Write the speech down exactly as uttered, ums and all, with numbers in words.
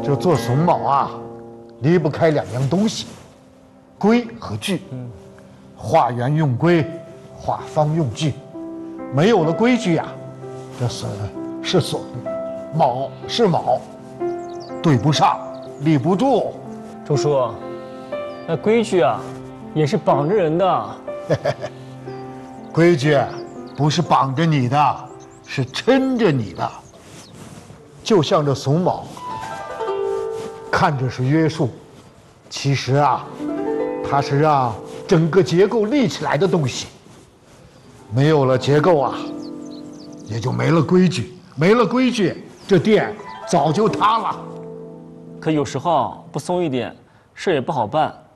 这做榫卯啊，离不开两样东西，规和矩。嗯，画圆用规，画方用矩。没有了规矩呀，这榫是榫，卯是卯，对不上，立不住。 周叔，那规矩啊，也是绑着人的。 规矩不是绑着你的，是抻着你的。就像这榫卯，看着是约束，其实啊，它是让整个结构立起来的东西。没有了结构啊，也就没了规矩，没了规矩，这店早就塌了。 可有时候不松一点，事也不好办。